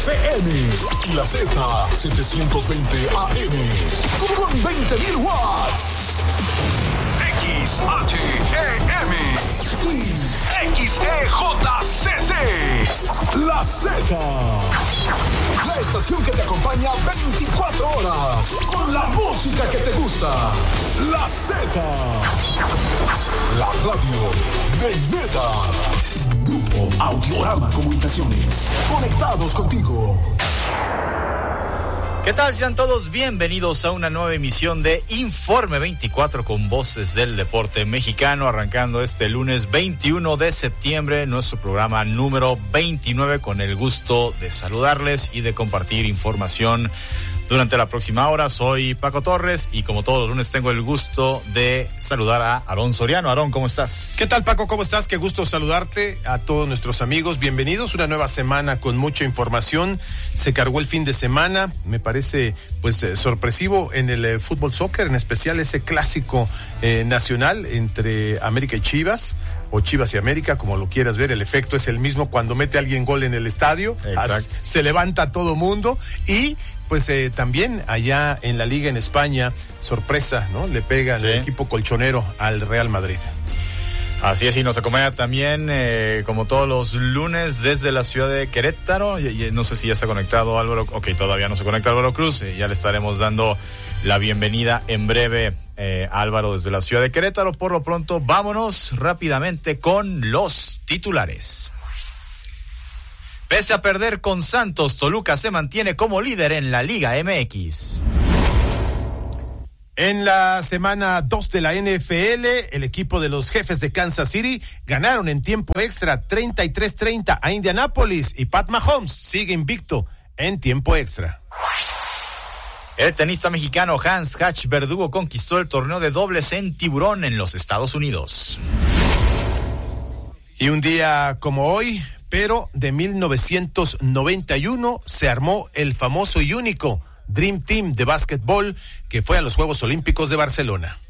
FM y la Z720 AM con 20.000 watts. XHEM y XEJCC. La Z. La estación que te acompaña 24 horas con la música que te gusta. La Z. La radio de neta. Grupo Audiorama Comunicaciones. Conectados contigo. ¿Qué tal? Sean todos bienvenidos a una nueva emisión de Informe 24 con voces del deporte mexicano, arrancando este lunes 21 de septiembre, nuestro programa número 29, con el gusto de saludarles y de compartir información durante la próxima hora. Soy Paco Torres y como todos los lunes tengo el gusto de saludar a Aarón Soriano. Aarón, ¿cómo estás? ¿Qué tal, Paco? ¿Cómo estás? Qué gusto saludarte a todos nuestros amigos. Bienvenidos, una nueva semana con mucha información. Se cargó el fin de semana, me parece sorpresivo en el fútbol soccer, en especial ese clásico nacional entre América y Chivas, o Chivas y América, como lo quieras ver. El efecto es el mismo cuando mete alguien gol en el estadio. Se levanta todo mundo. Y también allá en la Liga en España, sorpresa, ¿no? Le pegan el equipo colchonero al Real Madrid. Así es, y nos acompaña también, como todos los lunes, desde la ciudad de Querétaro. Y no sé si ya está conectado Álvaro. Ok, todavía no se conecta Álvaro Cruz. Ya le estaremos dando la bienvenida en breve a Álvaro desde la ciudad de Querétaro. Por lo pronto, vámonos rápidamente con los titulares. Pese a perder con Santos, Toluca se mantiene como líder en la Liga MX. En la semana 2 de la NFL, el equipo de los Jefes de Kansas City ganaron en tiempo extra 33-30 a Indianápolis y Pat Mahomes sigue invicto en tiempo extra. El tenista mexicano Hans Hatch Verdugo conquistó el torneo de dobles en Tiburón en los Estados Unidos. Y un día como hoy, pero de 1991, se armó el famoso y único Dream Team de básquetbol que fue a los Juegos Olímpicos de Barcelona.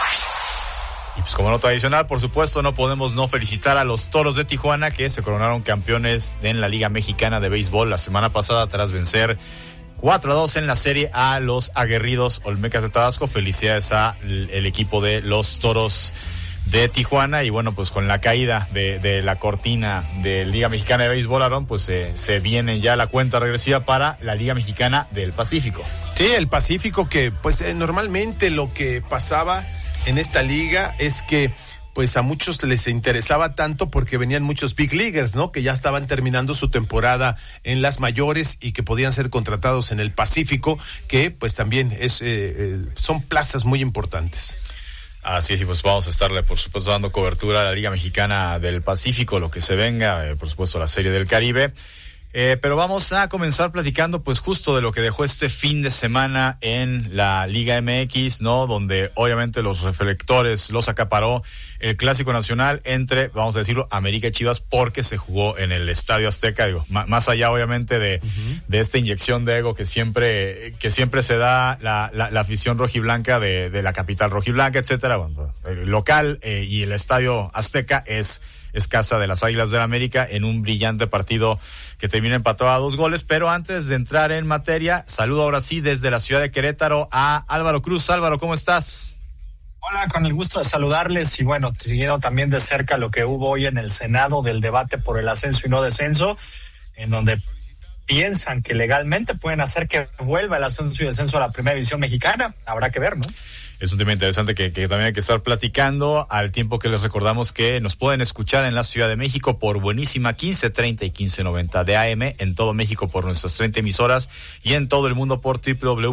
Y pues como nota adicional, por supuesto, no podemos no felicitar a los Toros de Tijuana, que se coronaron campeones en la Liga Mexicana de Béisbol la semana pasada tras vencer 4-2 en la serie a los aguerridos Olmecas de Tabasco. Felicidades al equipo de los Toros de Tijuana. Y bueno, pues con la caída de la cortina de Liga Mexicana de Béisbol, Aarón, pues se viene ya la cuenta regresiva para la Liga Mexicana del Pacífico. Sí, el Pacífico, que normalmente lo que pasaba en esta liga es que a muchos les interesaba tanto porque venían muchos big leaguers, ¿no? Que ya estaban terminando su temporada en las mayores y que podían ser contratados en el Pacífico, que también son plazas muy importantes. Así es, y pues vamos a estarle, por supuesto, dando cobertura a la Liga Mexicana del Pacífico, lo que se venga, por supuesto, la Serie del Caribe. Pero vamos a comenzar platicando, justo de lo que dejó este fin de semana en la Liga MX, ¿no? Donde obviamente los reflectores los acaparó el Clásico Nacional entre, vamos a decirlo, América y Chivas, porque se jugó en el Estadio Azteca. Digo, más allá, obviamente, de esta inyección de ego que siempre se da la afición rojiblanca de la capital rojiblanca, etcétera. Bueno, el local y el Estadio Azteca es casa de las Águilas del América en un brillante partido que termina empatado a 2 goles. Pero antes de entrar en materia, saludo ahora sí desde la ciudad de Querétaro a Álvaro Cruz. Álvaro, ¿cómo estás? Hola, con el gusto de saludarles y siguiendo también de cerca lo que hubo hoy en el Senado del debate por el ascenso y no descenso, en donde piensan que legalmente pueden hacer que vuelva el ascenso y descenso a la primera división mexicana. Habrá que ver, ¿no? Es un tema interesante que también hay que estar platicando, al tiempo que les recordamos que nos pueden escuchar en la Ciudad de México por Buenísima 1530 y 1590 de AM, en todo México por nuestras 30 emisoras y en todo el mundo por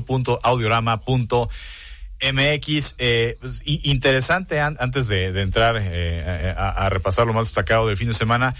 www.audiorama.mx. Interesante, antes de entrar a repasar lo más destacado del fin de semana.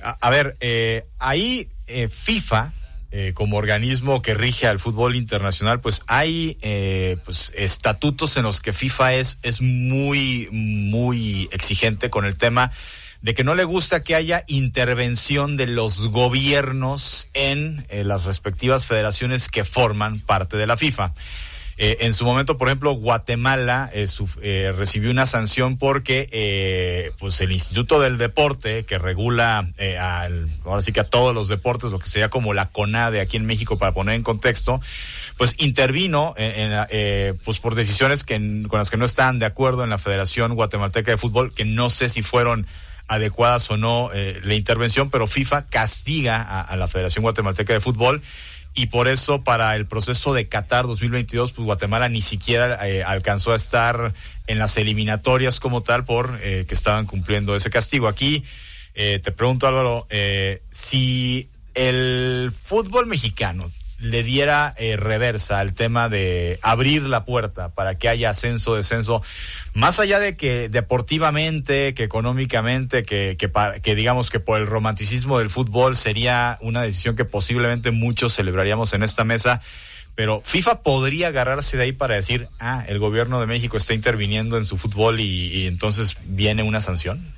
Ahí FIFA, como organismo que rige al fútbol internacional, hay estatutos en los que FIFA es muy, muy exigente con el tema de que no le gusta que haya intervención de los gobiernos en las respectivas federaciones que forman parte de la FIFA. En su momento, por ejemplo, Guatemala recibió una sanción porque pues el Instituto del Deporte, que regula ahora sí que a todos los deportes, lo que sería como la CONADE aquí en México, para poner en contexto, pues intervino pues por decisiones con las que no estaban de acuerdo en la Federación Guatemalteca de Fútbol, que no sé si fueron adecuadas o no la intervención, pero FIFA castiga a la Federación Guatemalteca de Fútbol. Y por eso, para el proceso de Qatar 2022, pues Guatemala ni siquiera alcanzó a estar en las eliminatorias como tal, por que estaban cumpliendo ese castigo. Aquí te pregunto, Álvaro, si el fútbol mexicano le diera reversa al tema de abrir la puerta para que haya ascenso, descenso, más allá de que deportivamente, que económicamente, que digamos que por el romanticismo del fútbol sería una decisión que posiblemente muchos celebraríamos en esta mesa, pero FIFA podría agarrarse de ahí para decir, el gobierno de México está interviniendo en su fútbol y entonces viene una sanción.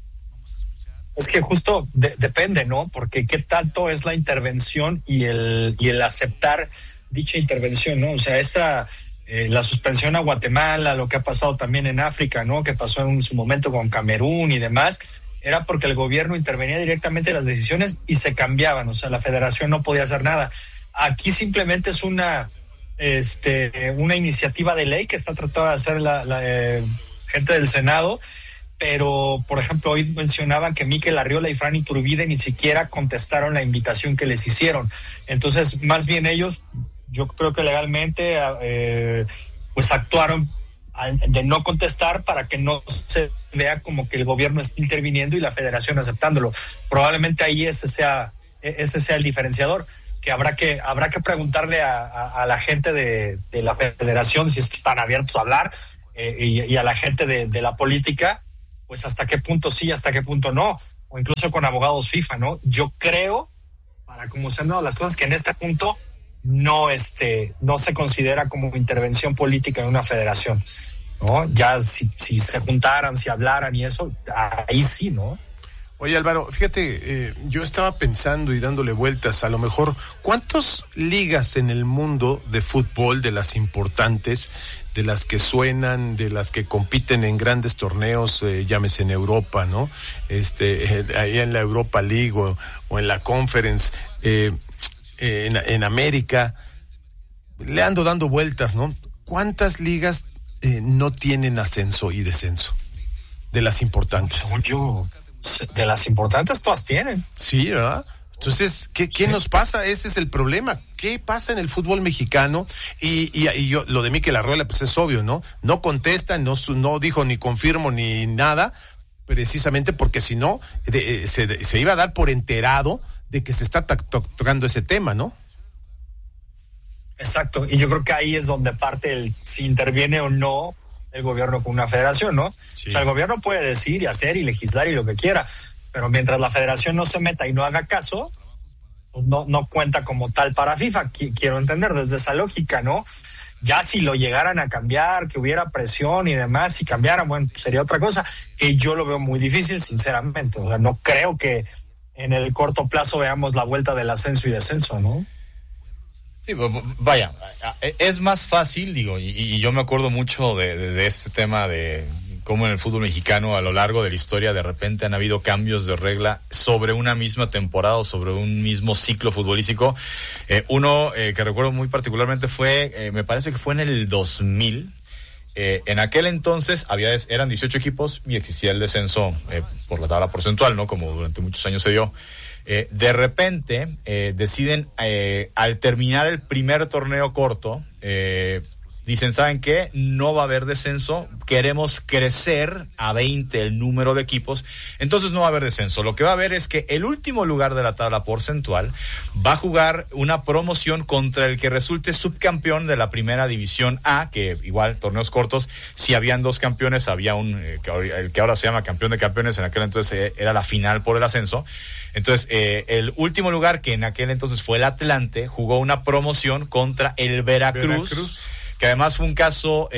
Es que justo depende, ¿no? Porque qué tanto es la intervención y el aceptar dicha intervención, ¿no? O sea, la suspensión a Guatemala, lo que ha pasado también en África, ¿no? Que pasó en su momento con Camerún y demás, era porque el gobierno intervenía directamente en las decisiones y se cambiaban, o sea, la federación no podía hacer nada. Aquí simplemente es una iniciativa de ley que está tratando de hacer la gente del Senado. Pero, por ejemplo, hoy mencionaban que Mikel Arriola y Fran Iturbide ni siquiera contestaron la invitación que les hicieron. Entonces, más bien ellos, yo creo que legalmente, pues actuaron de no contestar para que no se vea como que el gobierno está interviniendo y la federación aceptándolo. Probablemente ahí ese sea el diferenciador, que habrá que preguntarle a la gente de la federación si es que están abiertos a hablar, y a la gente de la política, pues hasta qué punto sí, hasta qué punto no, o incluso con abogados FIFA, ¿no? Yo creo, para cómo se han dado las cosas, que en este punto no se considera como intervención política en una federación, ¿no? Ya si se juntaran, si hablaran y eso, ahí sí, ¿no? Oye, Álvaro, fíjate, yo estaba pensando y dándole vueltas, a lo mejor, ¿cuántas ligas en el mundo de fútbol, de las importantes, de las que suenan, de las que compiten en grandes torneos, llámese en Europa, ¿no? Ahí en la Europa League o en la Conference, en América, le ando dando vueltas, ¿no? ¿Cuántas ligas no tienen ascenso y descenso? De las importantes. Según yo, de las importantes todas tienen. Sí, ¿verdad? Entonces, ¿qué nos pasa? Ese es el problema. ¿Qué pasa en el fútbol mexicano? Y yo, lo de Mikel Arriola, pues es obvio, ¿no? No contesta, no dijo ni confirmo ni nada, precisamente porque si no, se iba a dar por enterado de que se está tocando ese tema, ¿no? Exacto, y yo creo que ahí es donde parte si interviene o no el gobierno con una federación, ¿no? Sí. O sea, el gobierno puede decir y hacer y legislar y lo que quiera, pero mientras la federación no se meta y no haga caso, pues no cuenta como tal para FIFA. Quiero entender desde esa lógica, ¿no? Ya si lo llegaran a cambiar, que hubiera presión y demás, si cambiaran, bueno, sería otra cosa, que yo lo veo muy difícil, sinceramente. O sea, no creo que en el corto plazo veamos la vuelta del ascenso y descenso, ¿no? Sí, vaya, es más fácil, digo, y yo me acuerdo mucho de este tema de cómo en el fútbol mexicano a lo largo de la historia de repente han habido cambios de regla sobre una misma temporada o sobre un mismo ciclo futbolístico. Uno que recuerdo muy particularmente fue, me parece que fue en el 2000. En aquel entonces eran 18 equipos y existía el descenso por la tabla porcentual, ¿no? Como durante muchos años se dio. De repente deciden, al terminar el primer torneo corto, dicen, ¿saben qué? No va a haber descenso, queremos crecer a 20 el número de equipos, entonces no va a haber descenso. Lo que va a haber es que el último lugar de la tabla porcentual va a jugar una promoción contra el que resulte subcampeón de la primera división A, que igual, torneos cortos, si habían dos campeones, había el que ahora se llama campeón de campeones, en aquel entonces era la final por el ascenso. Entonces, el último lugar, que en aquel entonces fue el Atlante, jugó una promoción contra el Veracruz. Que además fue un caso,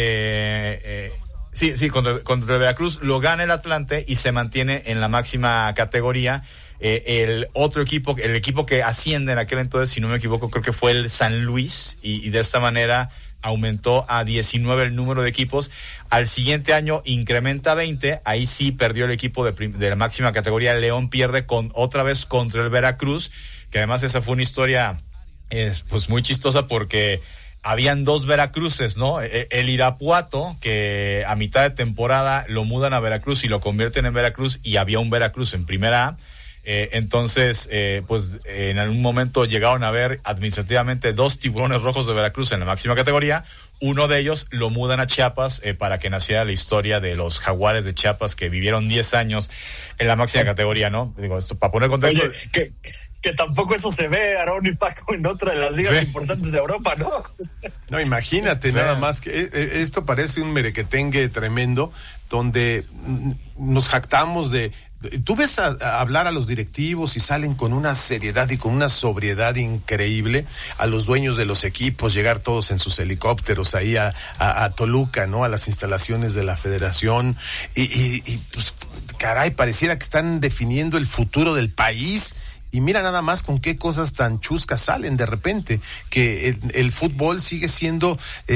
contra el Veracruz, lo gana el Atlante y se mantiene en la máxima categoría. El otro equipo, el equipo que asciende en aquel entonces, si no me equivoco, creo que fue el San Luis, y de esta manera aumentó a 19 el número de equipos. Al siguiente año incrementa a 20. Ahí sí perdió el equipo de la máxima categoría. León pierde otra vez contra el Veracruz, que además esa fue una historia pues muy chistosa porque habían dos Veracruces, ¿no? El Irapuato, que a mitad de temporada lo mudan a Veracruz y lo convierten en Veracruz, y había un Veracruz en Primera A. Entonces, pues en algún momento llegaron a ver administrativamente dos Tiburones Rojos de Veracruz en la máxima categoría. Uno de ellos lo mudan a Chiapas para que naciera la historia de los Jaguares de Chiapas, que vivieron 10 años en la máxima categoría, ¿no? Digo, esto para poner contexto. Oye, que tampoco eso se ve, Aarón y Paco, en otra de las ligas importantes de Europa, ¿no? No, imagínate, nada más que esto parece un merequetengue tremendo, donde nos jactamos de... Tú ves a hablar a los directivos y salen con una seriedad y con una sobriedad increíble, a los dueños de los equipos, llegar todos en sus helicópteros ahí a Toluca, ¿no? A las instalaciones de la federación, y pues, caray, pareciera que están definiendo el futuro del país. Y mira nada más con qué cosas tan chuscas salen de repente, que el fútbol sigue siendo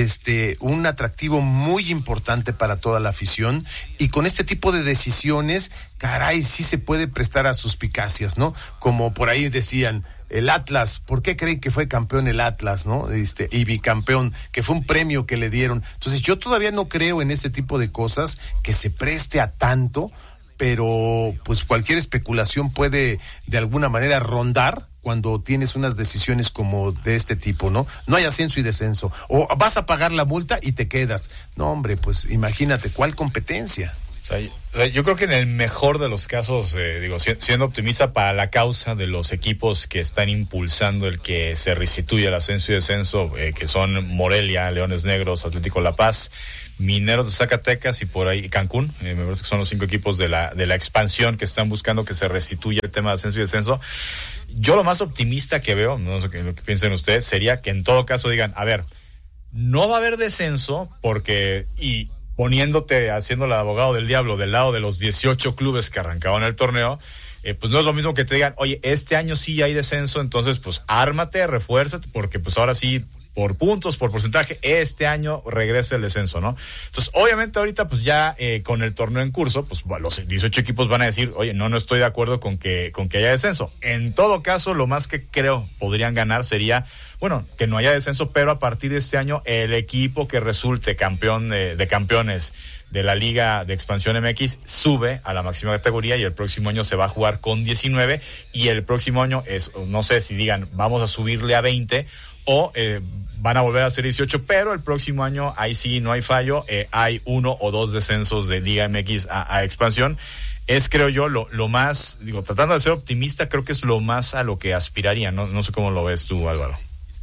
un atractivo muy importante para toda la afición, y con este tipo de decisiones, caray, sí se puede prestar a suspicacias, ¿no? Como por ahí decían, el Atlas, ¿por qué creen que fue campeón el Atlas, no? Y bicampeón, que fue un premio que le dieron. Entonces yo todavía no creo en ese tipo de cosas que se preste a tanto, pero pues cualquier especulación puede de alguna manera rondar cuando tienes unas decisiones como de este tipo, ¿no? No hay ascenso y descenso, o vas a pagar la multa y te quedas. No, hombre, pues imagínate, ¿cuál competencia? O sea, yo creo que en el mejor de los casos, siendo optimista para la causa de los equipos que están impulsando el que se restituya el ascenso y descenso, que son Morelia, Leones Negros, Atlético La Paz, Mineros de Zacatecas y por ahí Cancún, me parece que son los 5 equipos de la expansión que están buscando que se restituya el tema de ascenso y descenso. Yo lo más optimista que veo, no sé lo que piensen ustedes, sería que en todo caso digan, a ver, no va a haber descenso porque, y haciendo la abogado del diablo del lado de los 18 clubes que arrancaban el torneo, pues no es lo mismo que te digan, oye, este año sí hay descenso, entonces pues ármate, refuérzate, porque pues ahora sí, por puntos, por porcentaje, este año regresa el descenso, ¿no? Entonces, obviamente ahorita pues ya con el torneo en curso, pues los 18 equipos van a decir, oye, no estoy de acuerdo con que haya descenso. En todo caso, lo más que creo podrían ganar sería, bueno, que no haya descenso, pero a partir de este año el equipo que resulte campeón de campeones de la Liga de Expansión MX sube a la máxima categoría, y el próximo año se va a jugar con 19, y el próximo año no sé si digan, vamos a subirle a 20, o van a volver a ser 18, pero el próximo año ahí sí no hay fallo, hay 1 o 2 descensos de Liga MX a expansión. Es, creo yo, lo más, tratando de ser optimista, creo que es lo más a lo que aspiraría, no sé cómo lo ves tú, Álvaro.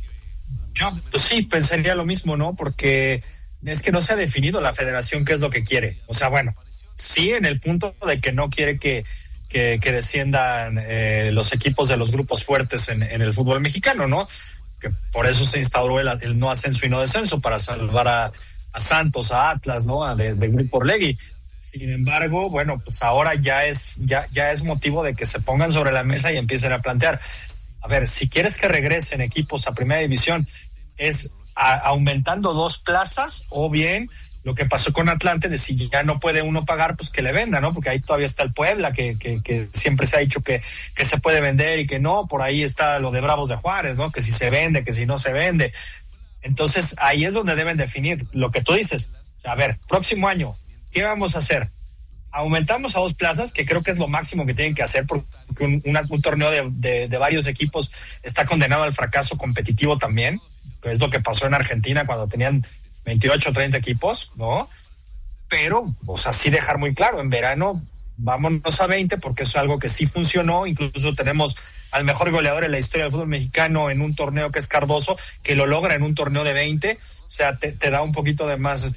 Yo pues sí, pensaría lo mismo, ¿no? Porque es que no se ha definido la federación qué es lo que quiere. O sea, bueno, sí, en el punto de que no quiere que desciendan los equipos de los grupos fuertes en el fútbol mexicano, ¿no? Que por eso se instauró el no ascenso y no descenso, para salvar a Santos, a Atlas, ¿no? De Grupo Orlegui. Sin embargo, bueno, pues ahora ya es motivo de que se pongan sobre la mesa y empiecen a plantear, a ver, si quieres que regresen equipos a primera división, es aumentando 2 plazas, o bien lo que pasó con Atlante, de si ya no puede uno pagar, pues que le venda, ¿no? Porque ahí todavía está el Puebla, que siempre se ha dicho que se puede vender y que no. Por ahí está lo de Bravos de Juárez, ¿no? Que si se vende, que si no se vende. Entonces, ahí es donde deben definir lo que tú dices. O sea, a ver, próximo año, ¿qué vamos a hacer? Aumentamos a 2 plazas, que creo que es lo máximo que tienen que hacer, porque un torneo de varios equipos está condenado al fracaso competitivo también, que es lo que pasó en Argentina cuando tenían 28 o 30 equipos, ¿no? Pero, o sea, sí dejar muy claro, en verano vámonos a 20, porque eso es algo que sí funcionó. Incluso tenemos al mejor goleador en la historia del fútbol mexicano en un torneo, que es Cardoso, que lo logra en un torneo de 20. O sea, te da un poquito de más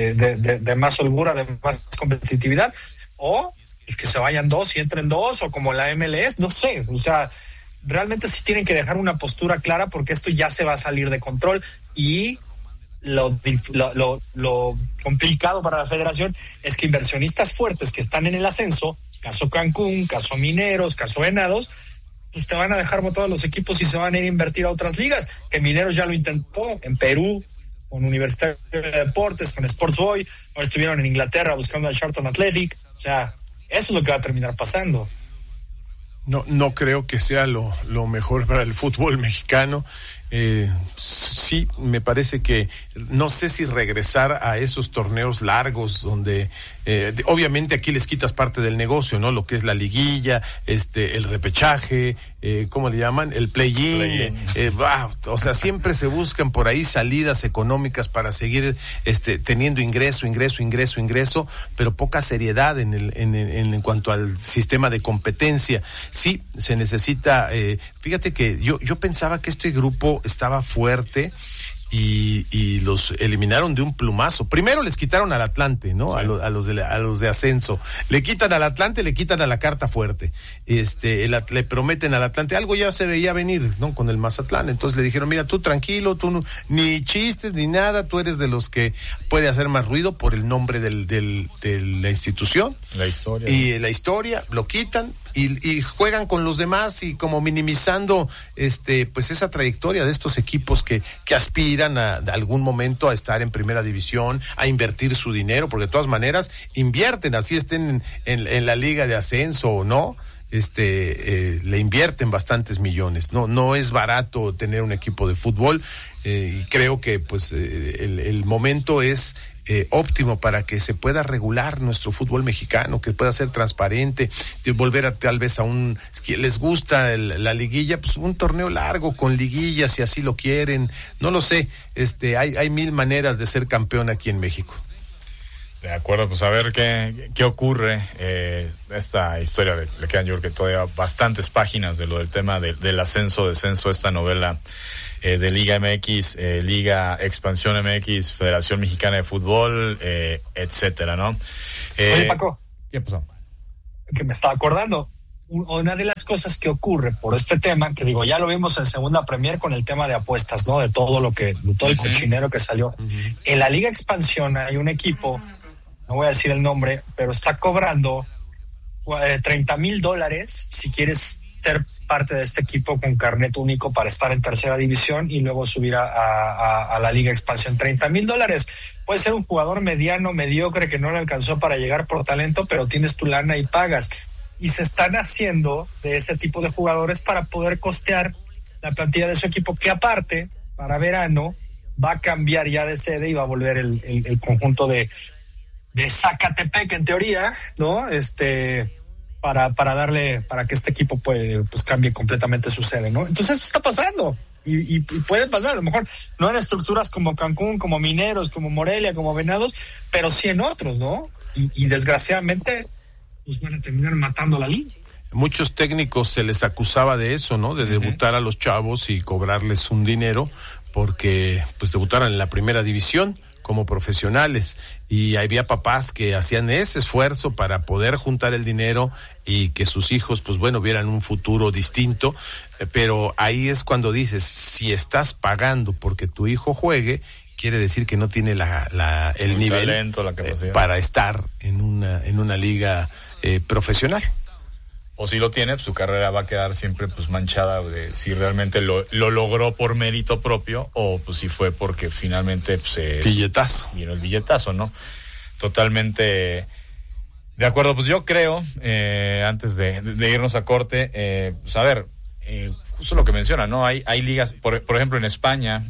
de más holgura, de más competitividad. O que se vayan 2 y entren 2, o como la MLS, no sé. O sea, realmente sí tienen que dejar una postura clara, porque esto ya se va a salir de control. Y lo complicado para la federación es que inversionistas fuertes que están en el ascenso, caso Cancún, caso Mineros, caso Venados, pues te van a dejar botados los equipos y se van a ir a invertir a otras ligas. Que Mineros ya lo intentó en Perú, con Universitario de Deportes, con Sports Boy, ahora estuvieron en Inglaterra buscando al Charlton Athletic. O sea, eso es lo que va a terminar pasando. No creo que sea lo mejor para el fútbol mexicano. Sí, me parece que no sé si regresar a esos torneos largos donde obviamente aquí les quitas parte del negocio, ¿no? Lo que es la liguilla, el repechaje, ¿cómo le llaman? El play-in. O sea, siempre se buscan por ahí salidas económicas para seguir teniendo ingreso, pero poca seriedad en cuanto al sistema de competencia. Sí, se necesita, fíjate que yo pensaba que este grupo estaba fuerte y los eliminaron de un plumazo. Primero les quitaron al Atlante, ¿no? Sí. A los de ascenso. Le quitan al Atlante, le quitan a la carta fuerte. Le prometen al Atlante, algo ya se veía venir, ¿no? Con el Mazatlán. Entonces le dijeron, mira, tú tranquilo, tú no, ni chistes ni nada, tú eres de los que puede hacer más ruido por el nombre de la institución. La historia. Y la historia, lo quitan y juegan con los demás y como minimizando pues esa trayectoria de estos equipos que aspiran a algún momento a estar en primera división, a invertir su dinero, porque de todas maneras invierten, así estén en la liga de ascenso o no, le invierten bastantes millones. No es barato tener un equipo de fútbol, y creo que pues el momento es óptimo para que se pueda regular nuestro fútbol mexicano, que pueda ser transparente, de volver a tal vez les gusta la liguilla, pues un torneo largo con liguillas si así lo quieren, no lo sé, hay mil maneras de ser campeón aquí en México. De acuerdo, pues a ver qué ocurre. Esta historia le quedan, yo creo que todavía bastantes páginas de lo del tema del ascenso, descenso, esta novela de Liga MX, Liga Expansión MX, Federación Mexicana de Fútbol, etcétera, ¿no? Oye, Paco. ¿Qué pasó? Que me estaba acordando. Una de las cosas que ocurre por este tema, que digo, ya lo vimos en Segunda Premier con el tema de apuestas, ¿no? De todo el cochinero que salió. En la Liga Expansión hay un equipo, no voy a decir el nombre, pero está cobrando $30,000 si quieres ser parte de este equipo con carnet único para estar en tercera división y luego subir a la Liga Expansión. $30,000. Puede ser un jugador mediano, mediocre, que no le alcanzó para llegar por talento, pero tienes tu lana y pagas. Y se están haciendo de ese tipo de jugadores para poder costear la plantilla de su equipo, que aparte, para verano, va a cambiar ya de sede y va a volver el conjunto de Zacatepec, en teoría, ¿no? Para que este equipo pues cambie completamente su sede, ¿no? Entonces eso está pasando y puede pasar, a lo mejor no en estructuras como Cancún, como Mineros, como Morelia, como Venados, pero sí en otros, ¿no? Y desgraciadamente pues van a terminar matando la liga. Muchos técnicos se les acusaba de eso, ¿no? De debutar a los chavos y cobrarles un dinero porque pues debutaran en la primera división como profesionales, y había papás que hacían ese esfuerzo para poder juntar el dinero y que sus hijos pues bueno vieran un futuro distinto, pero ahí es cuando dices, si estás pagando porque tu hijo juegue, quiere decir que no tiene el nivel talento, la capacidad para estar en una liga profesional. O si lo tiene, pues su carrera va a quedar siempre pues manchada de si realmente lo logró por mérito propio o pues si fue porque finalmente pues, billetazo. Vino el billetazo, ¿no? Totalmente de acuerdo. Pues yo creo, antes de irnos a corte, pues a ver, justo lo que menciona, ¿no? Hay ligas, por ejemplo en España,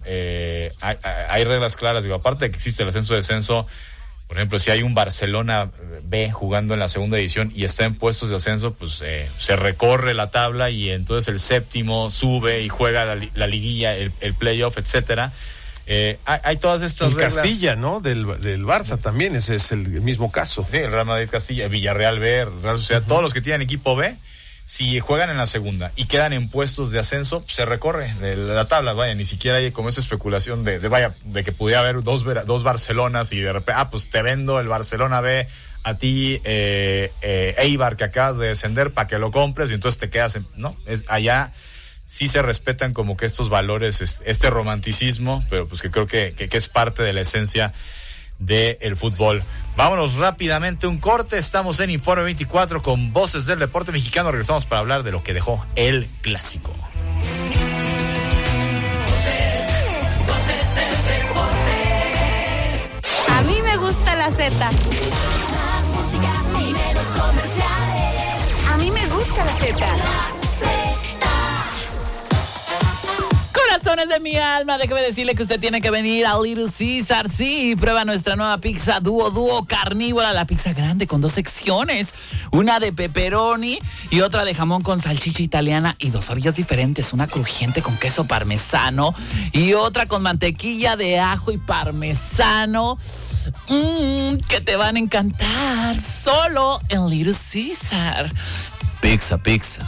hay reglas claras, digo, aparte de que existe el ascenso-descenso. Por ejemplo, si hay un Barcelona B jugando en la segunda división y está en puestos de ascenso, pues se recorre la tabla y entonces el séptimo sube y juega la liguilla, el playoff, etcétera. Hay todas estas reglas. Castilla, ¿no? Del Barça también, ese es el mismo caso. Sí, el Real Madrid Castilla, Villarreal B, Real Sociedad, todos los que tienen equipo B, si juegan en la segunda y quedan en puestos de ascenso, se recorre la tabla, vaya, ni siquiera hay como esa especulación de que pudiera haber dos Barcelonas y de repente, pues te vendo el Barcelona B a ti, Eibar, que acabas de descender, para que lo compres y entonces te quedas ¿no? Allá sí se respetan como que estos valores, este romanticismo, pero pues que creo que es parte de la esencia del fútbol. Vámonos rápidamente un corte. Estamos en Informe 24 con Voces del Deporte Mexicano. Regresamos para hablar de lo que dejó el Clásico. Voces del Deporte. Z. Más música y menos comerciales. A mí me gusta la Z. Corazones de mi alma, déjeme decirle que usted tiene que venir a Little Caesar. Sí, prueba nuestra nueva pizza dúo carnívora, la pizza grande con 2 secciones, una de pepperoni y otra de jamón con salchicha italiana y 2 orillas diferentes, una crujiente con queso parmesano y otra con mantequilla de ajo y parmesano, que te van a encantar solo en Little Caesar. Pizza.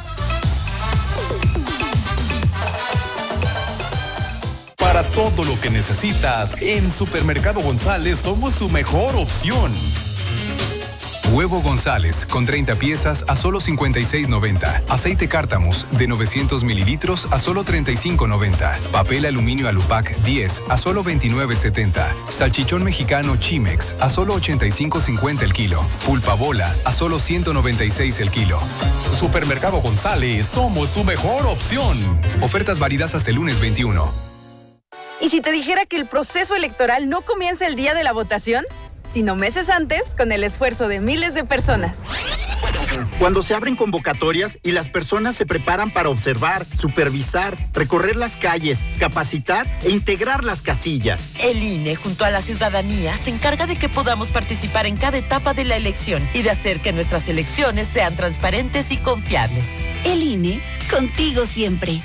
Para todo lo que necesitas, en Supermercado González somos su mejor opción. Huevo González con 30 piezas a solo $56.90. Aceite Cártamus de 900 mililitros a solo $35.90. Papel aluminio Alupac 10 a solo $29.70. Salchichón mexicano Chimex a solo $85.50 el kilo. Pulpa bola a solo $196 el kilo. Supermercado González somos su mejor opción. Ofertas válidas hasta el lunes 21. ¿Y si te dijera que el proceso electoral no comienza el día de la votación, sino meses antes, con el esfuerzo de miles de personas? Cuando se abren convocatorias y las personas se preparan para observar, supervisar, recorrer las calles, capacitar e integrar las casillas. El INE, junto a la ciudadanía, se encarga de que podamos participar en cada etapa de la elección y de hacer que nuestras elecciones sean transparentes y confiables. El INE, contigo siempre.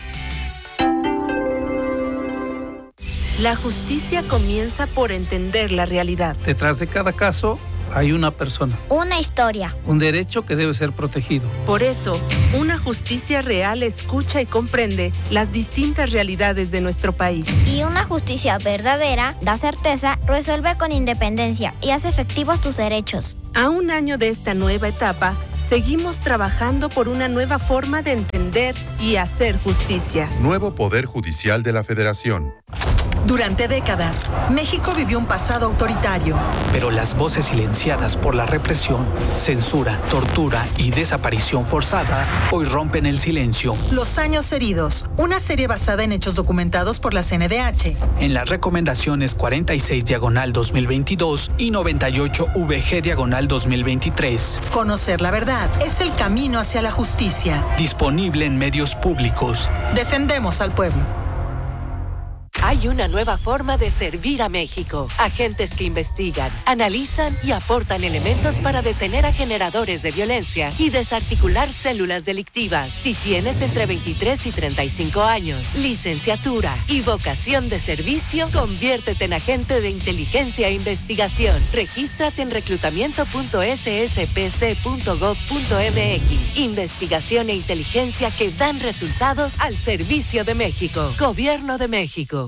La justicia comienza por entender la realidad. Detrás de cada caso hay una persona. Una historia. Un derecho que debe ser protegido. Por eso, una justicia real escucha y comprende las distintas realidades de nuestro país. Y una justicia verdadera da certeza, resuelve con independencia y hace efectivos tus derechos. A un año de esta nueva etapa, seguimos trabajando por una nueva forma de entender y hacer justicia. Nuevo Poder Judicial de la Federación. Durante décadas, México vivió un pasado autoritario. Pero las voces silenciadas por la represión, censura, tortura y desaparición forzada hoy rompen el silencio. Los años heridos, una serie basada en hechos documentados por la CNDH. En las recomendaciones 46/2022 y 98-VG/2023. Conocer la verdad es el camino hacia la justicia. Disponible en medios públicos. Defendemos al pueblo. Hay una nueva forma de servir a México. Agentes que investigan, analizan y aportan elementos para detener a generadores de violencia y desarticular células delictivas. Si tienes entre 23 y 35 años, licenciatura y vocación de servicio, conviértete en agente de inteligencia e investigación. Regístrate en reclutamiento.sspc.gov.mx. Investigación e inteligencia que dan resultados al servicio de México. Gobierno de México.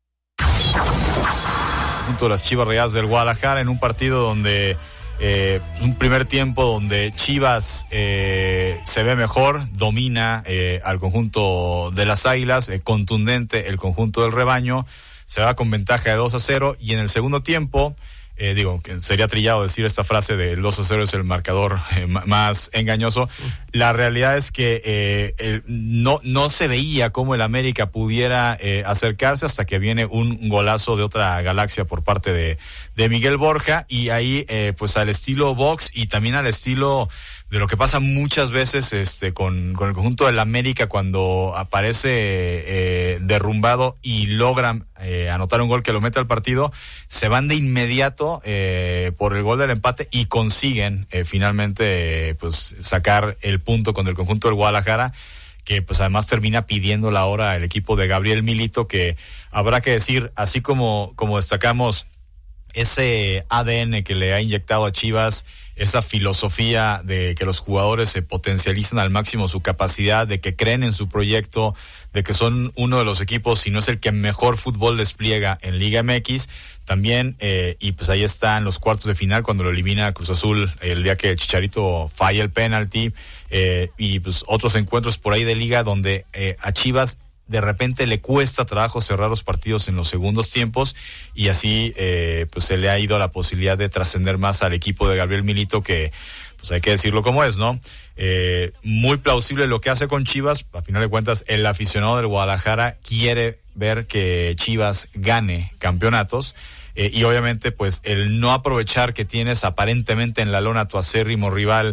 Junto a las Chivas Rayadas del Guadalajara en un partido donde un primer tiempo donde Chivas se ve mejor, domina al conjunto de las Águilas, contundente el conjunto del rebaño, se va con ventaja de 2-0 y en el segundo tiempo, digo, que sería trillado decir esta frase de el 2-0 es el marcador más engañoso. La realidad es que no se veía cómo el América pudiera acercarse hasta que viene un golazo de otra galaxia por parte de Miguel Borja y ahí pues al estilo box y también al estilo de lo que pasa muchas veces con el conjunto del América cuando aparece derrumbado y logran anotar un gol que lo mete al partido, se van de inmediato por el gol del empate y consiguen finalmente pues sacar el punto con el conjunto del Guadalajara, que pues además termina pidiendo la hora el equipo de Gabriel Milito, que habrá que decir, así como destacamos ese ADN que le ha inyectado a Chivas, esa filosofía de que los jugadores se potencializan al máximo su capacidad, de que creen en su proyecto, de que son uno de los equipos, si no es el que mejor fútbol despliega en Liga MX, también, y pues ahí están los cuartos de final cuando lo elimina Cruz Azul el día que el Chicharito falla el penalti, y pues otros encuentros por ahí de Liga donde a Chivas de repente le cuesta trabajo cerrar los partidos en los segundos tiempos y así pues se le ha ido la posibilidad de trascender más al equipo de Gabriel Milito, que pues hay que decirlo como es, ¿no? Muy plausible lo que hace con Chivas. A final de cuentas, el aficionado del Guadalajara quiere ver que Chivas gane campeonatos. y obviamente pues el no aprovechar que tienes aparentemente en la lona a tu acérrimo rival.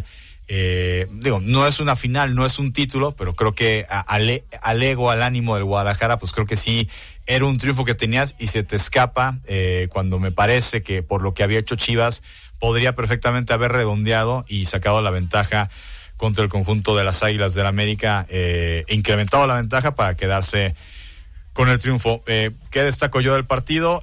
No es una final, no es un título, pero creo que al ego, al ánimo del Guadalajara, pues creo que sí era un triunfo que tenías y se te escapa, cuando me parece que por lo que había hecho Chivas podría perfectamente haber redondeado y sacado la ventaja contra el conjunto de las Águilas del América, incrementado la ventaja para quedarse con el triunfo. ¿Qué destaco yo del partido?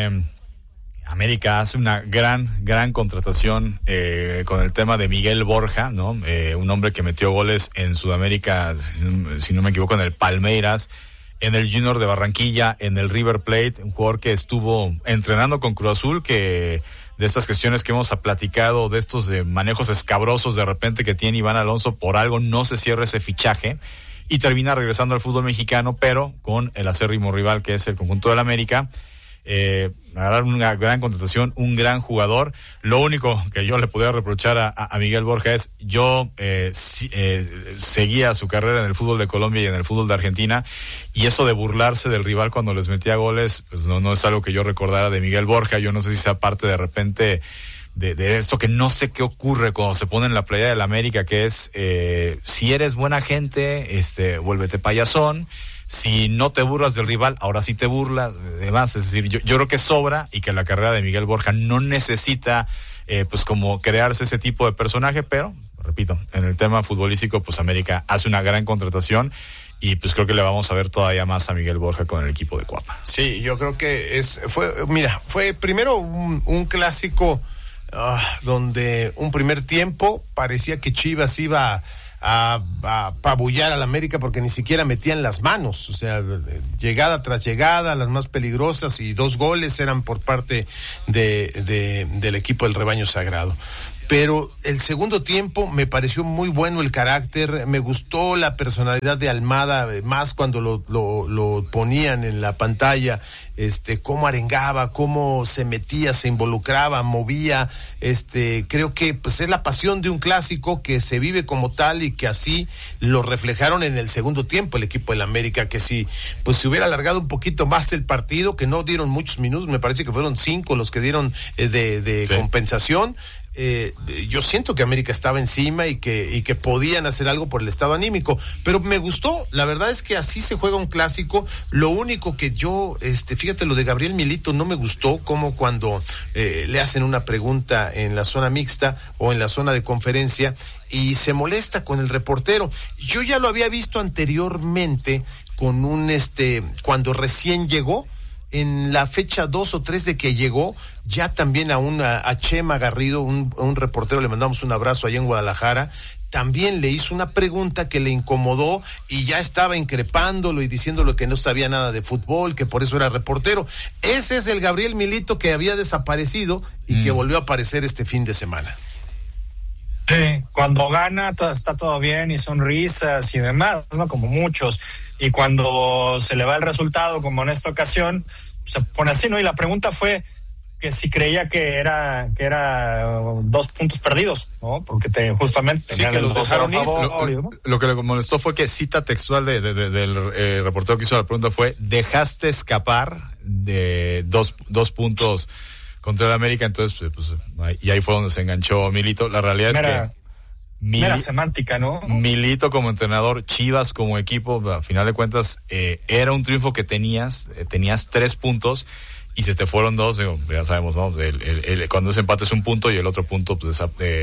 América hace una gran contratación con el tema de Miguel Borja, ¿no? Un hombre que metió goles en Sudamérica, si no me equivoco, en el Palmeiras, en el Junior de Barranquilla, en el River Plate, un jugador que estuvo entrenando con Cruz Azul, que de estas cuestiones que hemos platicado, de estos manejos escabrosos de repente que tiene Iván Alonso, por algo no se cierra ese fichaje y termina regresando al fútbol mexicano, pero con el acérrimo rival que es el conjunto del América. Una gran contratación, un gran jugador. Lo único que yo le podía reprochar a Miguel Borja es yo seguía su carrera en el fútbol de Colombia y en el fútbol de Argentina, y eso de burlarse del rival cuando les metía goles, pues no es algo que yo recordara de Miguel Borja. Yo no sé si sea parte de repente de esto que no sé qué ocurre cuando se pone en la playa del América, que es si eres buena gente, vuélvete payasón. Si no te burlas del rival, ahora sí te burlas, demás. Es decir, yo creo que sobra, y que la carrera de Miguel Borja no necesita pues como crearse ese tipo de personaje, pero repito, en el tema futbolístico pues América hace una gran contratación y pues creo que le vamos a ver todavía más a Miguel Borja con el equipo de Cuapa. Sí, yo creo que fue primero un clásico donde un primer tiempo parecía que Chivas iba a apabullar al América porque ni siquiera metían las manos, o sea, llegada tras llegada, las más peligrosas, y 2 goles eran por parte del equipo del Rebaño Sagrado. Pero el segundo tiempo me pareció muy bueno el carácter, me gustó la personalidad de Almada, más cuando lo ponían en la pantalla, cómo arengaba, cómo se metía, se involucraba, movía, creo que pues es la pasión de un clásico que se vive como tal, y que así lo reflejaron en el segundo tiempo el equipo del América, que si pues se hubiera alargado un poquito más el partido, que no dieron muchos minutos, me parece que fueron 5 los que dieron de sí, compensación. Yo siento que América estaba encima y que podían hacer algo por el estado anímico, pero me gustó, la verdad es que así se juega un clásico. Lo único que yo, fíjate, lo de Gabriel Milito no me gustó, como cuando le hacen una pregunta en la zona mixta o en la zona de conferencia y se molesta con el reportero. Yo ya lo había visto anteriormente con cuando recién llegó, en la fecha 2 o 3 de que llegó, ya también a Chema Garrido, un reportero, le mandamos un abrazo allá en Guadalajara, también le hizo una pregunta que le incomodó y ya estaba increpándolo y diciéndole que no sabía nada de fútbol, que por eso era reportero. Ese es el Gabriel Milito que había desaparecido y que volvió a aparecer este fin de semana. Sí, cuando gana está todo bien y sonrisas y demás, ¿no? Como muchos. Y cuando se le va el resultado, como en esta ocasión, se pone así, ¿no? Y la pregunta fue que si creía que era 2 puntos perdidos, ¿no? Porque justamente sí, que los dejaron ir. Lo que le molestó fue que cita textual del reportero que hizo la pregunta fue: dejaste escapar de dos puntos contra el América. Entonces pues, y ahí fue donde se enganchó Milito. La realidad es que mera semántica, ¿no? Milito como entrenador, Chivas como equipo, a final de cuentas era un triunfo que tenías 3 puntos y se te fueron 2, ya sabemos, ¿no? Cuando ese empate es 1 punto y el otro punto pues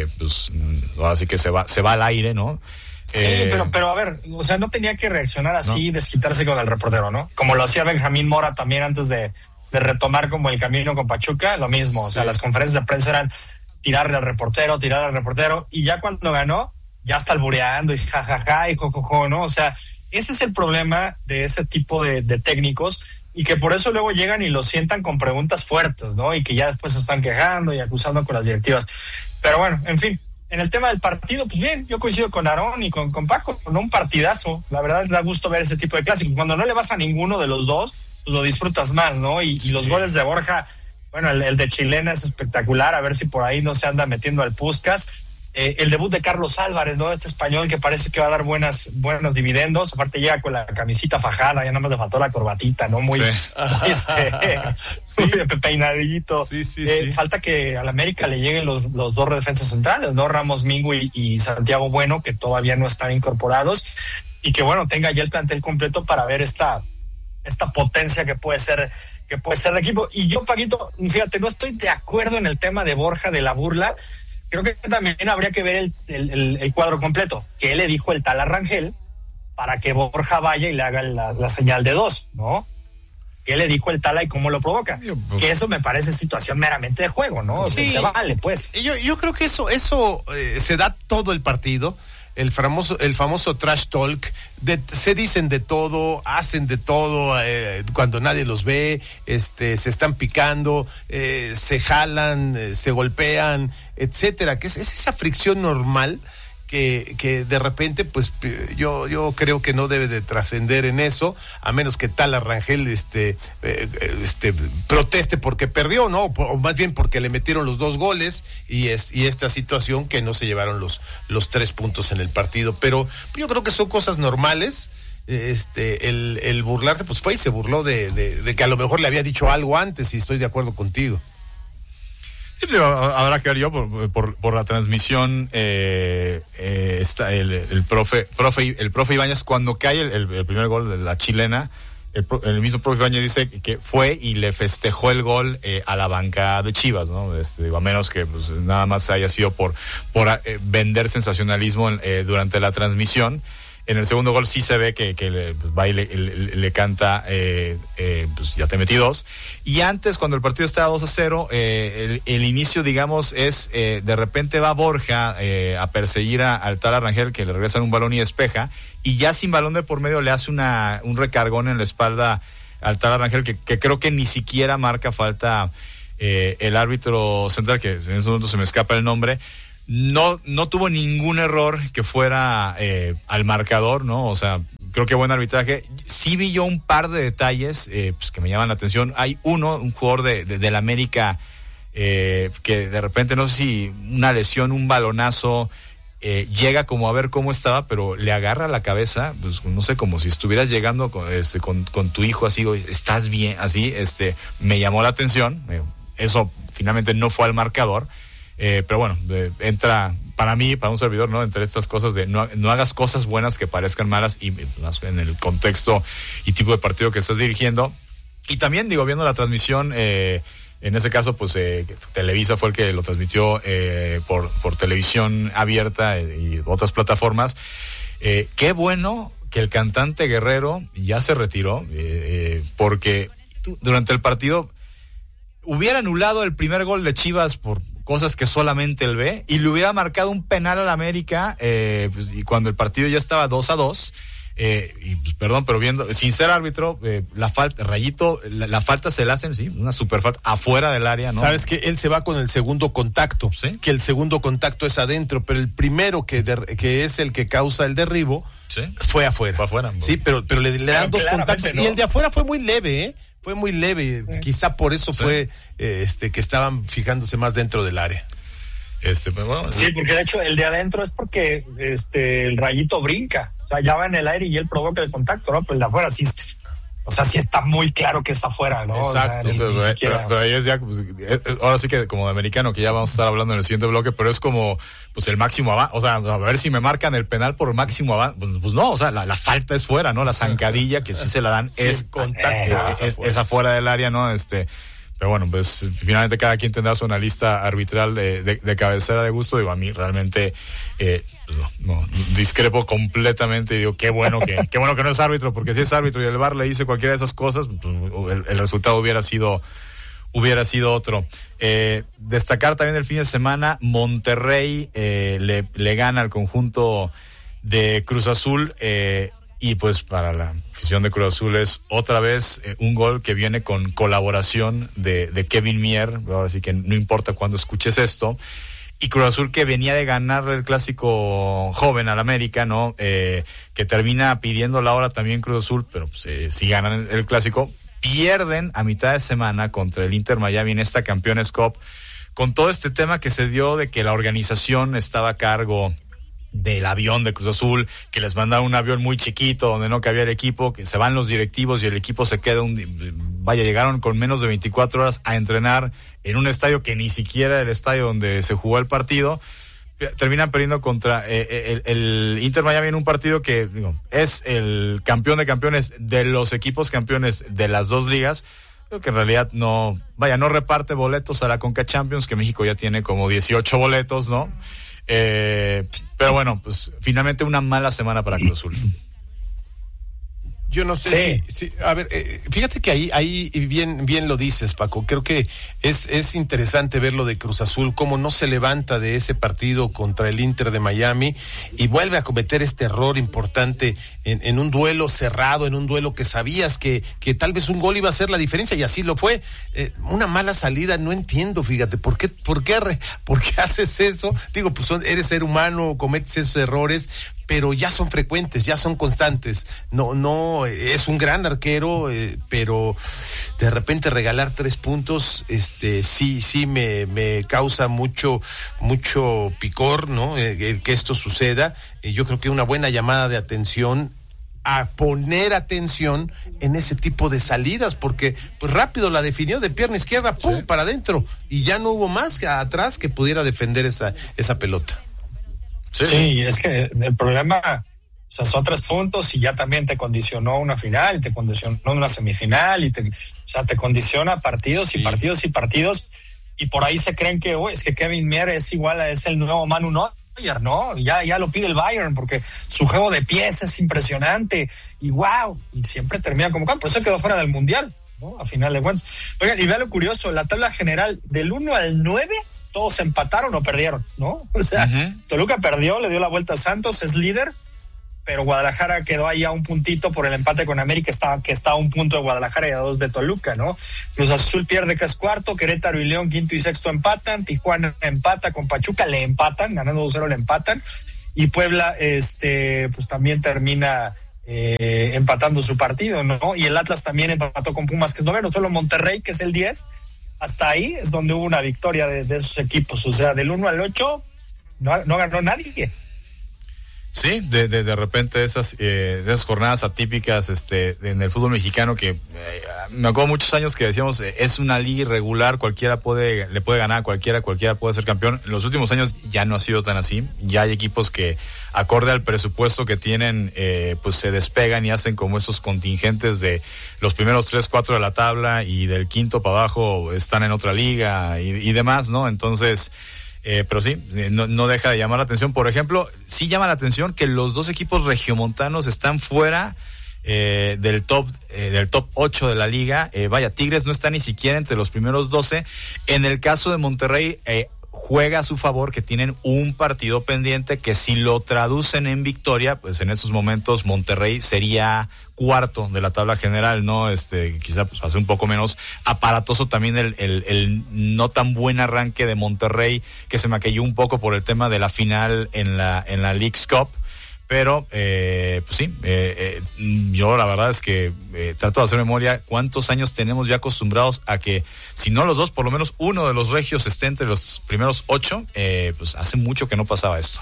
así que se va al aire, ¿no? Sí, pero a ver, o sea, no tenía que reaccionar así, ¿no? Desquitarse con el reportero, ¿no? Como lo hacía Benjamín Mora también antes de retomar como el camino con Pachuca, lo mismo, o sea, las conferencias de prensa eran tirarle al reportero, y ya cuando ganó, ya está albureando y jajaja y jojojo, ¿no? O sea, ese es el problema de ese tipo de técnicos, y que por eso luego llegan y lo sientan con preguntas fuertes, ¿no? Y que ya después se están quejando y acusando con las directivas. Pero bueno, en fin, en el tema del partido, pues bien, yo coincido con Aarón y con Paco, ¿no? Un partidazo, la verdad da gusto ver ese tipo de clásicos. Cuando no le vas a ninguno de los dos, pues lo disfrutas más, ¿no? Y los goles de Borja, bueno, el de Chilena es espectacular, a ver si por ahí no se anda metiendo al Puskás, El debut de Carlos Álvarez, ¿no? Este español que parece que va a dar buenos dividendos. Aparte llega con la camisita fajada, ya nada más le faltó la corbatita, ¿no? Muy, muy peinadito. Sí. Falta que al América le lleguen los dos defensas centrales, ¿no? Ramos Mingo y Santiago Bueno, que todavía no están incorporados. Y que, bueno, tenga ya el plantel completo para ver esta potencia que puede ser el equipo. Y yo, Paquito, fíjate, no estoy de acuerdo en el tema de Borja, de la burla. Creo que también habría que ver el cuadro completo. ¿Qué le dijo el tal a Rangel para que Borja vaya y le haga la señal de 2, ¿no? ¿Qué le dijo el Tala y cómo lo provoca? Que eso me parece situación meramente de juego, ¿no? Sí. Se vale, pues. Yo creo que eso se da todo el partido. El famoso trash talk, se dicen de todo, hacen de todo, cuando nadie los ve, se están picando, se jalan, se golpean, etcétera, que es esa fricción normal que de repente, pues yo creo que no debe de trascender en eso, a menos que tal Rangel proteste porque perdió, ¿no? O más bien porque le metieron los 2 goles y esta situación que no se llevaron los 3 puntos en el partido. Pero yo creo que son cosas normales. El burlarse, pues fue y se burló de que a lo mejor le había dicho algo antes, y estoy de acuerdo contigo. Habrá que ver yo por la transmisión, está el profe Ibáñez, cuando cae el primer gol de la chilena, el mismo profe Ibáñez dice que fue y le festejó el gol a la banca de Chivas, ¿no? A menos que pues, nada más haya sido por vender sensacionalismo durante la transmisión. En el segundo gol sí se ve que va y le canta, pues ya te metí 2. Y antes, cuando el partido estaba 2-0, el inicio, digamos, es de repente va Borja a perseguir al tal Rangel, que le regresan un balón y despeja, y ya sin balón de por medio le hace un recargón en la espalda al tal Rangel, que creo que ni siquiera marca falta el árbitro central, que en ese momento se me escapa el nombre. No tuvo ningún error que fuera al marcador, ¿no? O sea, creo que buen arbitraje. Sí vi yo un par de detalles pues que me llaman la atención. Hay un jugador del América que de repente, no sé si una lesión, un balonazo, llega como a ver cómo estaba, pero le agarra la cabeza, pues no sé, como si estuvieras llegando con tu hijo así, ¿estás bien? Así, me llamó la atención. Eso finalmente no fue al marcador. Pero bueno, entra para mí, para un servidor, ¿no? Entre estas cosas de no hagas cosas buenas que parezcan malas, y más en el contexto y tipo de partido que estás dirigiendo. Y también, viendo la transmisión, en ese caso, pues Televisa fue el que lo transmitió por televisión abierta y otras plataformas. Qué bueno que el cantante Guerrero ya se retiró, porque durante el partido hubiera anulado el primer gol de Chivas por cosas que solamente él ve, y le hubiera marcado un penal al América, pues, y cuando el partido ya estaba 2-2, y pues, perdón, pero sin ser árbitro, la falta, Rayito, la falta se la hacen, sí, una super falta afuera del área, ¿no? Sabes que él se va con el segundo contacto, ¿sí? Que el segundo contacto es adentro, pero el primero que es el que causa el derribo, ¿sí? Fue afuera. Fue afuera. Sí, pero le dan 2 contactos, ¿no? Y el de afuera fue muy leve, Fue muy leve, quizá por eso fue que estaban fijándose más dentro del área. Bueno, sí, porque de hecho el de adentro es porque el Rayito brinca, o sea, ya va en el aire y él provoca el contacto, ¿no? Pero el de afuera sí, o sea, sí está muy claro que es afuera, ¿no? Exacto, o sea, pero ahí es ya, pues, ahora sí que como de americano, que ya vamos a estar hablando en el siguiente bloque, pero es como, pues el máximo avance, o sea, a ver si me marcan el penal por máximo avance, pues no, o sea, la falta es fuera, ¿no? La zancadilla que sí se la dan es contacto, es afuera del área, ¿no? Pero bueno, pues finalmente cada quien tendrá su analista arbitral de cabecera de gusto. A mí realmente no discrepo completamente, y digo, qué bueno que no es árbitro, porque si es árbitro y el VAR le dice cualquiera de esas cosas, pues, el resultado hubiera sido otro. Destacar también el fin de semana, Monterrey le gana al conjunto de Cruz Azul, y pues para la afición de Cruz Azul es otra vez un gol que viene con colaboración de Kevin Mier. Ahora sí que no importa cuándo escuches esto. Y Cruz Azul, que venía de ganar el clásico joven al América, ¿no? Que termina pidiendo la hora también Cruz Azul, pero pues, si ganan el clásico, pierden a mitad de semana contra el Inter Miami en esta Campeones Cup con todo este tema que se dio de que la organización estaba a cargo del avión de Cruz Azul, que les mandaron un avión muy chiquito donde no cabía el equipo, que se van los directivos y el equipo se queda llegaron con menos de 24 horas a entrenar en un estadio que ni siquiera era el estadio donde se jugó el partido. Terminan perdiendo contra el Inter Miami en un partido que es el campeón de campeones de los equipos campeones de las dos ligas. Creo que en realidad no reparte boletos a la Conca Champions, que México ya tiene como 18 boletos, ¿no? Pero bueno, pues finalmente una mala semana para Cruz Azul. Yo no sé si a ver, fíjate que ahí bien lo dices, Paco. Creo que es interesante ver lo de Cruz Azul, cómo no se levanta de ese partido contra el Inter de Miami y vuelve a cometer este error importante en un duelo cerrado, en un duelo que sabías que tal vez un gol iba a hacer la diferencia, y así lo fue. Una mala salida, no entiendo, fíjate, ¿por qué haces eso? Digo, pues eres ser humano, cometes esos errores, pero ya son frecuentes, ya son constantes. No, es un gran arquero, pero de repente regalar 3 puntos, sí me causa mucho picor, ¿no? Que esto suceda. Yo creo que una buena llamada de atención, a poner atención en ese tipo de salidas, porque pues rápido la definió de pierna izquierda, ¡pum!, para adentro, y ya no hubo más atrás que pudiera defender esa pelota. Sí, es que el problema, o sea, son 3 puntos y ya también te condicionó una final, te condicionó una semifinal, te condiciona partidos y partidos y partidos, y por ahí se creen que, es que Kevin Mier es el nuevo Manu Neuer, ¿no? Ya lo pide el Bayern, porque su juego de pies es impresionante, y y siempre termina como por eso quedó fuera del Mundial, ¿no? A final de cuentas. Oigan, y vea lo curioso, la tabla general, del 1 al 9, todos empataron o perdieron, ¿no? O sea, Toluca perdió, le dio la vuelta a Santos, es líder, pero Guadalajara quedó ahí a un puntito por el empate con América, que está a un punto de Guadalajara y a 2 de Toluca, ¿no? Cruz Azul pierde, que es cuarto, Querétaro y León quinto y sexto empatan, Tijuana empata con Pachuca, le empatan, ganando 2-0 le empatan, y Puebla, pues también termina empatando su partido, ¿no? Y el Atlas también empató con Pumas, que es noveno, solo Monterrey, que es el 10, hasta ahí es donde hubo una victoria de esos equipos, o sea, del 1 al 8 no ganó nadie. Sí, de repente esas jornadas atípicas en el fútbol mexicano que me acuerdo muchos años que decíamos es una liga irregular, cualquiera le puede ganar a cualquiera puede ser campeón. En los últimos años ya no ha sido tan así, ya hay equipos que acorde al presupuesto que tienen pues se despegan y hacen como esos contingentes de los primeros 3, 4 de la tabla y del quinto para abajo están en otra liga y demás, ¿no? Entonces pero sí, no deja de llamar la atención. Por ejemplo, sí llama la atención que los 2 equipos regiomontanos están fuera del top 8 de la liga. Tigres no está ni siquiera entre los primeros 12. En el caso de Monterrey, juega a su favor que tienen un partido pendiente que si lo traducen en victoria, pues en estos momentos Monterrey sería cuarto de la tabla general, ¿no? Quizá pues hace un poco menos aparatoso también el no tan buen arranque de Monterrey, que se maquilló un poco por el tema de la final en la Leagues Cup. Pero, pues sí, yo la verdad es que trato de hacer memoria cuántos años tenemos ya acostumbrados a que, si no los 2, por lo menos uno de los regios esté entre los primeros 8, pues hace mucho que no pasaba esto.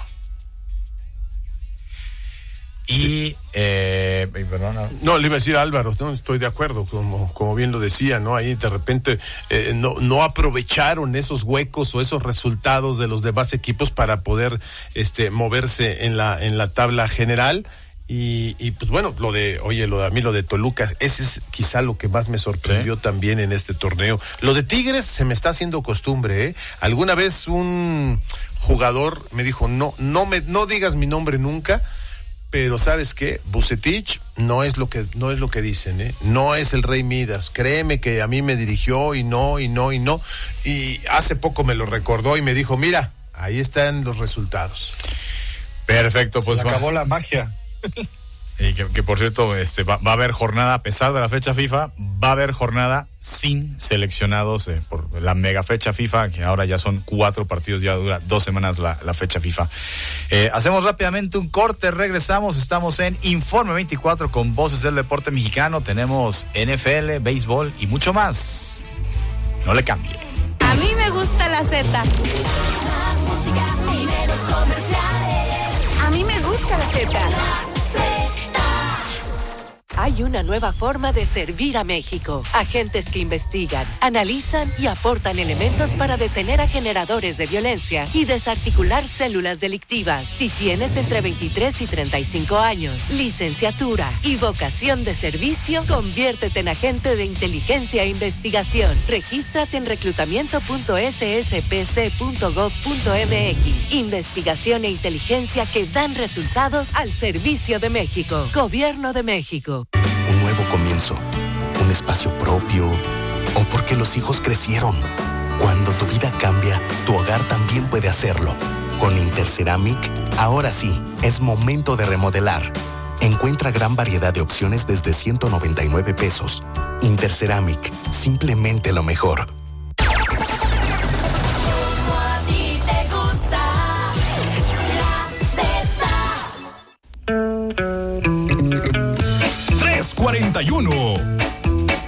Y, perdona. No, le iba a decir a Álvaro, no estoy de acuerdo, como bien lo decía, ¿no? Ahí de repente no aprovecharon esos huecos o esos resultados de los demás equipos para poder moverse en la tabla general. Y pues bueno, lo de a mí lo de Toluca, ese es quizá lo que más me sorprendió también en este torneo. Lo de Tigres se me está haciendo costumbre, ¿eh? Alguna vez un jugador me dijo, no digas mi nombre nunca, pero ¿sabes qué? Vucetich no es lo que dicen, ¿eh? No es el Rey Midas. Créeme que a mí me dirigió y no. Y hace poco me lo recordó y me dijo, mira, ahí están los resultados. Perfecto, pues se acabó la magia. Y que por cierto, va a haber jornada, a pesar de la fecha FIFA, va a haber jornada sin seleccionados por la mega fecha FIFA, que ahora ya son 4 partidos, ya dura 2 semanas la fecha FIFA. Hacemos rápidamente un corte, regresamos, estamos en Informe 24 con voces del deporte mexicano, tenemos NFL, béisbol y mucho más. No le cambie. A mí me gusta la Z. Más música y menos comerciales. A mí me gusta la Z. Hay una nueva forma de servir a México. Agentes que investigan, analizan y aportan elementos para detener a generadores de violencia y desarticular células delictivas. Si tienes entre 23 y 35 años, licenciatura y vocación de servicio, conviértete en agente de inteligencia e investigación. Regístrate en reclutamiento.sspc.gov.mx. Investigación e inteligencia que dan resultados al servicio de México. Gobierno de México. Un nuevo comienzo, un espacio propio, o porque los hijos crecieron. Cuando tu vida cambia, tu hogar también puede hacerlo. Con Interceramic, ahora sí, es momento de remodelar. Encuentra gran variedad de opciones desde 199 pesos. Interceramic, simplemente lo mejor. A ti te gusta la Z. 3:41.